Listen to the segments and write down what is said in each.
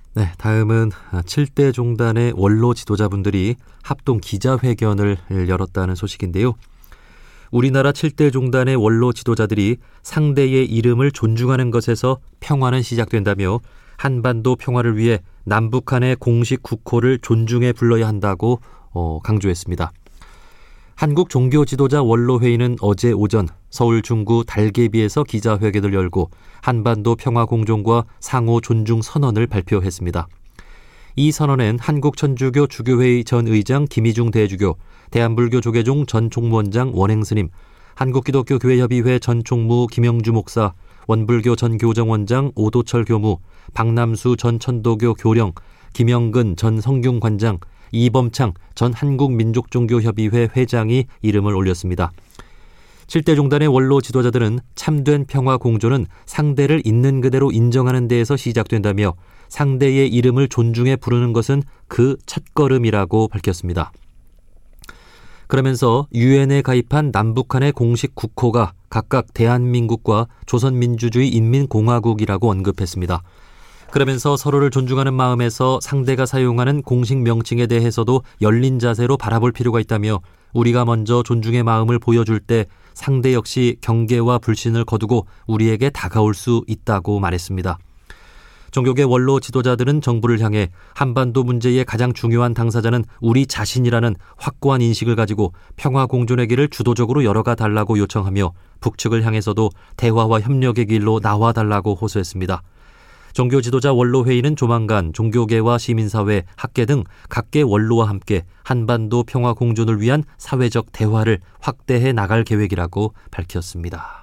네, 다음은 7대 종단의 원로 지도자분들이 합동 기자회견을 열었다는 소식인데요. 우리나라 7대 종단의 원로 지도자들이 상대의 이름을 존중하는 것에서 평화는 시작된다며 한반도 평화를 위해 남북한의 공식 국호를 존중해 불러야 한다고 강조했습니다. 한국종교지도자 원로회의는 어제 오전 서울 중구 달개비에서 기자회견을 열고 한반도 평화공존과 상호 존중 선언을 발표했습니다. 이 선언엔 한국천주교 주교회의 전 의장 김희중 대주교, 대한불교 조계종 전 총무원장 원행스님, 한국기독교교회협의회 전 총무 김영주 목사, 원불교 전 교정원장 오도철 교무, 박남수 전 천도교 교령, 김영근 전 성균관장, 이범창 전 한국민족종교협의회 회장이 이름을 올렸습니다. 7대 종단의 원로 지도자들은 참된 평화 공존은 상대를 있는 그대로 인정하는 데에서 시작된다며 상대의 이름을 존중해 부르는 것은 그 첫걸음이라고 밝혔습니다. 그러면서 유엔에 가입한 남북한의 공식 국호가 각각 대한민국과 조선민주주의 인민공화국이라고 언급했습니다. 그러면서 서로를 존중하는 마음에서 상대가 사용하는 공식 명칭에 대해서도 열린 자세로 바라볼 필요가 있다며 우리가 먼저 존중의 마음을 보여줄 때 상대 역시 경계와 불신을 거두고 우리에게 다가올 수 있다고 말했습니다. 종교계 원로 지도자들은 정부를 향해 한반도 문제의 가장 중요한 당사자는 우리 자신이라는 확고한 인식을 가지고 평화 공존의 길을 주도적으로 열어가 달라고 요청하며 북측을 향해서도 대화와 협력의 길로 나와달라고 호소했습니다. 종교 지도자 원로회의는 조만간 종교계와 시민사회, 학계 등 각계 원로와 함께 한반도 평화 공존을 위한 사회적 대화를 확대해 나갈 계획이라고 밝혔습니다.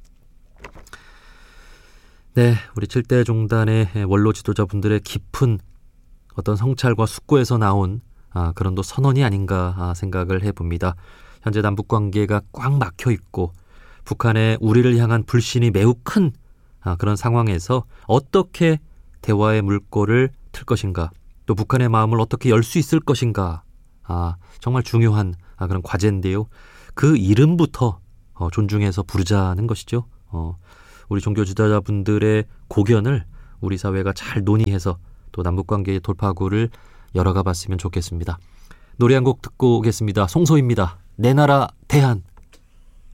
네, 우리 7대 종단의 원로 지도자분들의 깊은 어떤 성찰과 숙고에서 나온 그런 또 선언이 아닌가 생각을 해봅니다. 현재 남북관계가 꽉 막혀 있고 북한의 우리를 향한 불신이 매우 큰 그런 상황에서 어떻게 대화의 물꼬를 틀 것인가, 또 북한의 마음을 어떻게 열 수 있을 것인가, 정말 중요한 그런 과제인데요. 그 이름부터 존중해서 부르자는 것이죠. 우리 종교 지도자분들의 고견을 우리 사회가 잘 논의해서 또 남북관계의 돌파구를 열어가 봤으면 좋겠습니다. 노래 한 곡 듣고 오겠습니다. 송소희입니다. 내 나라 대한.